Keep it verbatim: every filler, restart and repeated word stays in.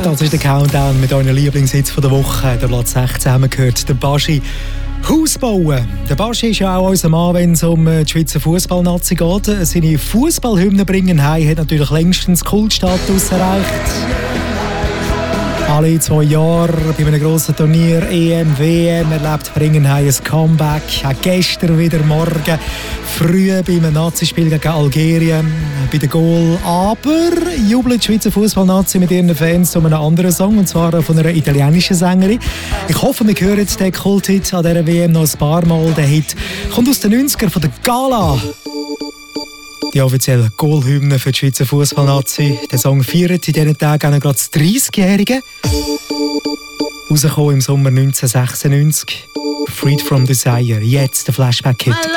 Das ist der Countdown mit euren Lieblingshits von der Woche. Der Platz sechzehn haben wir gehört, der Baschi. Haus bauen. Der Baschi ist ja auch unser Mann, wenn es um die Schweizer Fußballnazi geht. Seine Fußballhymnen bringen heim hat natürlich längstens Kultstatus erreicht. Alle zwei Jahre bei einem grossen Turnier, E M, W M, erlebt Bringenheim ein Comeback. Auch gestern wieder morgen früh bei einem Nazi-Spiel gegen Algerien bei den Goal. Aber jubelt die Schweizer Fußballnazi mit ihren Fans zu einem anderen Song, und zwar von einer italienischen Sängerin. Ich hoffe, wir hören den Kulthit an dieser W M noch ein paar Mal. Der Hit kommt aus den neunzigern von der Gala. Die offizielle Goal-Hymne für die Schweizer Fußballnazi. Der Song feiert in diesen Tagen auch gerade das dreißigjährige. Rausgekommen im Sommer neunzehnhundertsechsundneunzig. Freed from Desire. Jetzt der Flashback-Hit.